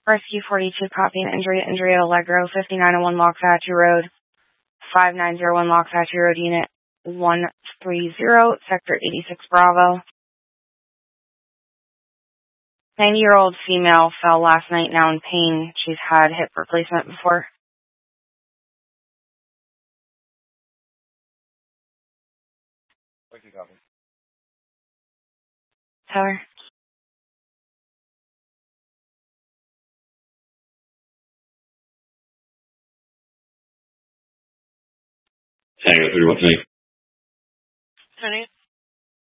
Rescue 42 copy and injury at Allegro, 5901 Lock Factory Road, 5901 Lock Factory Road, Unit 130, Sector 86 Bravo. 90-year-old female fell last night, now in pain. She's had hip replacement before. Tell her. Hang on, what tonight? Honey?